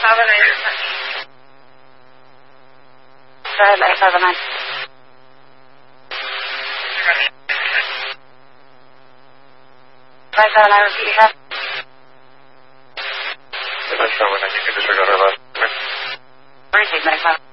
Go ahead, 859. Right, I repeat you have. That's not when I can disregard our last. Where is it, 95?